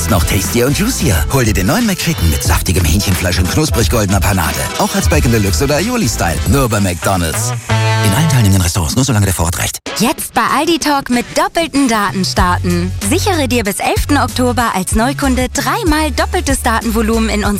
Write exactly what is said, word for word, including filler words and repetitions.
Jetzt noch tastier und juicier. Hol dir den neuen McChicken mit saftigem Hähnchenfleisch und knusprig goldener Panade. Auch als Bacon Deluxe oder Aioli-Style. Nur bei McDonald's. In allen teilnehmenden Restaurants, nur solange der Vorrat reicht. Jetzt bei Aldi Talk mit doppelten Daten starten. Sichere dir bis elften Oktober als Neukunde dreimal doppeltes Datenvolumen in unserem